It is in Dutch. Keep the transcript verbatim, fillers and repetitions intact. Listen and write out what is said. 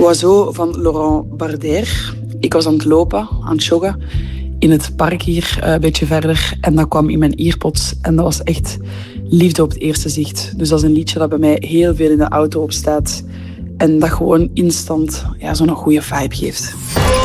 Oiseau van Laurent Barder. Ik was aan het lopen, aan het joggen, in het park hier, een beetje verder. En dat kwam in mijn earpods en dat was echt liefde op het eerste zicht. Dus dat is een liedje dat bij mij heel veel in de auto op staat. En dat gewoon instant ja, zo'n goede vibe geeft.